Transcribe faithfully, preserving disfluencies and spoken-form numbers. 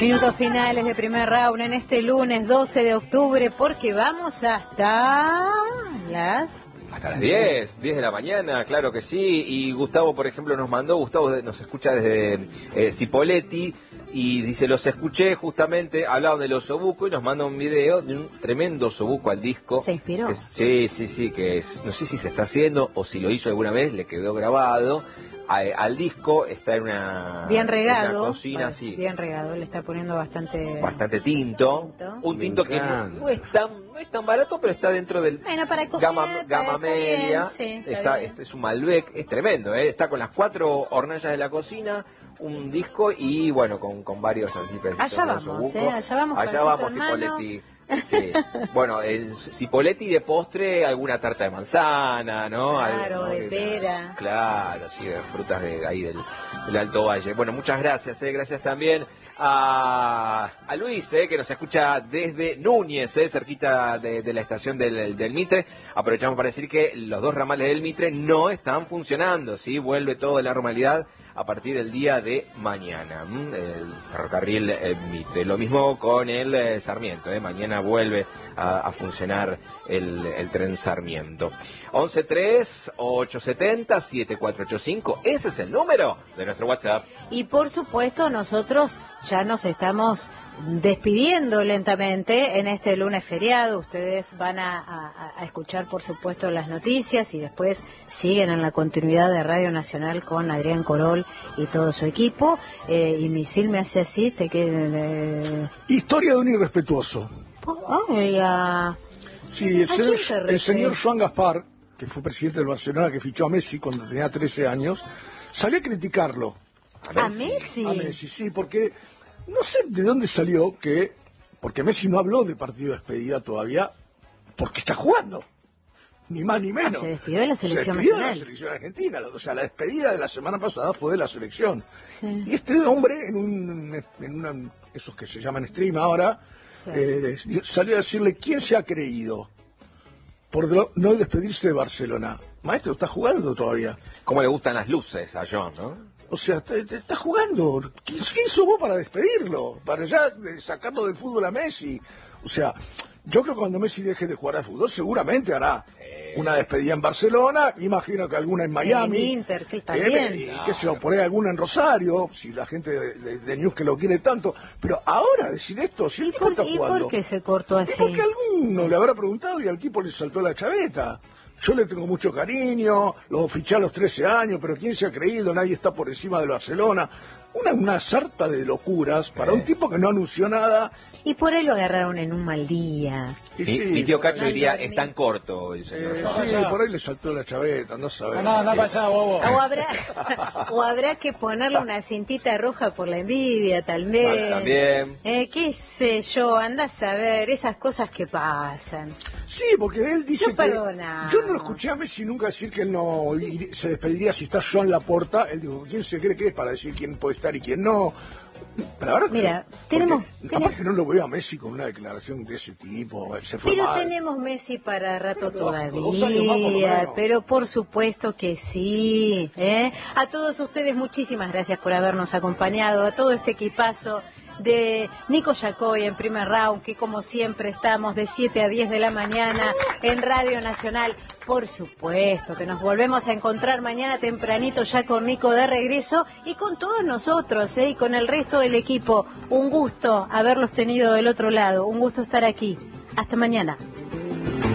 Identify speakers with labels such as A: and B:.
A: Minutos finales de primer round en este lunes doce de octubre, porque vamos hasta las...
B: Hasta las diez, diez de la mañana, claro que sí. Y Gustavo, por ejemplo, nos mandó, Gustavo nos escucha desde eh, Cipolletti, y dice, los escuché justamente, hablaban del osobuco y nos manda un video de un tremendo osobuco al disco.
A: ¿Se inspiró?
B: Que es, sí, sí, sí, que es, no sé si se está haciendo o si lo hizo alguna vez, le quedó grabado. A, al disco está en una,
A: bien regado,
B: en una cocina,
A: bueno,
B: sí.
A: Bien regado, le está poniendo bastante...
B: Bastante tinto. tinto. Un tinto que no, no, es tan, no es tan barato, pero está dentro del...
A: Bueno, para cocinar,
B: gama, gama media.
A: Bien, sí,
B: está,
A: está
B: este es un Malbec, es tremendo, ¿eh? Está con las cuatro hornallas de la cocina, un disco y bueno, con, con varios así pedacitos.
A: Allá vamos, ¿eh? Allá vamos.
B: Allá vamos, Cipolletti. Sí. Bueno, el Cipolletti de postre, alguna tarta de manzana, ¿no?
A: Claro,
B: Algo, ¿no?
A: de pera.
B: Claro, sí, de frutas de ahí del, del Alto Valle. Bueno, muchas gracias, ¿eh? Gracias también a, a Luis, ¿eh? Que nos escucha desde Núñez, ¿eh? Cerquita de, de la estación del, del Mitre. Aprovechamos para decir que los dos ramales del Mitre no están funcionando, ¿sí? Vuelve todo a la normalidad a partir del día de mañana, el ferrocarril eh, Mitre. Lo mismo con el eh, Sarmiento, ¿eh? Mañana vuelve a, a funcionar el, el tren Sarmiento. once tres, ocho siete cero, siete cuatro ocho cinco, ese es el número de nuestro WhatsApp.
A: Y por supuesto nosotros ya nos estamos despidiendo lentamente en este lunes feriado. Ustedes van a, a, a escuchar por supuesto las noticias y después siguen en la continuidad de Radio Nacional con Adrián Corol y todo su equipo. Eh, y Misil me hace así, te queda... Eh...
C: Historia de un irrespetuoso.
A: Ay, a...
C: Sí, el señor, el señor Joan Gaspar, que fue presidente del Barcelona, que fichó a Messi cuando tenía trece años, salió a criticarlo.
A: ¿A Messi?
C: A Messi, sí, porque no sé de dónde salió que, porque Messi no habló de partido de despedida todavía, porque está jugando, ni más ni menos.
A: Ah, se despidió de la selección
C: se despidió
A: nacional.
C: de la selección argentina, o sea, la despedida de la semana pasada fue de la selección.
A: Sí.
C: Y este hombre, en un, en una, esos que se llaman stream ahora, sí. eh, salió a decirle, ¿quién se ha creído por no despedirse de Barcelona? Maestro, está jugando todavía.
B: ¿Cómo le gustan las luces a John, no?
C: O sea, te, te está jugando. ¿Quién, ¿Quién sos vos para despedirlo? Para ya sacarlo del fútbol a Messi. O sea, yo creo que cuando Messi deje de jugar al fútbol, seguramente hará eh. una despedida en Barcelona. Imagino que alguna en Miami.
A: En Inter, que está bien.
C: Y no, que se lo pone alguna en Rosario, si la gente de, de, de News que lo quiere tanto. Pero ahora decir esto, si el tipo está jugando.
A: ¿Y por qué se cortó así?
C: Es porque alguno le habrá preguntado y al tipo le saltó la chaveta. Yo le tengo mucho cariño, lo fiché a los trece años, pero ¿quién se ha creído? Nadie está por encima del Barcelona. Una, una sarta de locuras para eh. un tipo que no anunció nada.
A: Y por ahí lo agarraron en un mal día.
B: Mi, sí, mi tío Cacho diría, es tan corto el señor.
C: Eh, sí, por ahí le saltó la chaveta, no sabemos.
D: No, no, para allá, bobo.
A: O habrá, o habrá que ponerle una cintita roja por la envidia, tal vez.
B: Ah, también.
A: Eh, qué sé yo, andás a ver, esas cosas que pasan.
C: Sí, porque él dice
A: no
C: que...
A: Perdona.
C: Yo no lo escuché a Messi nunca decir que él no se despediría si está Joan Laporta. Él dijo, ¿quién se cree que es para decir quién puede estar y quién no? Pero ahora
A: Mira, tenemos, tenemos...
C: Aparte no lo veo a Messi con una declaración de ese tipo. Se fue
A: pero
C: mal.
A: tenemos Messi para rato
C: pero
A: todavía. Por pero por supuesto que sí. ¿eh? A todos ustedes, muchísimas gracias por habernos acompañado. A todo este equipazo de Nico Yacoy en primer round, que como siempre estamos de siete a diez de la mañana en Radio Nacional. Por supuesto que nos volvemos a encontrar mañana tempranito ya con Nico de regreso y con todos nosotros ¿eh? y con el resto del equipo. Un gusto haberlos tenido del otro lado, un gusto estar aquí. Hasta mañana.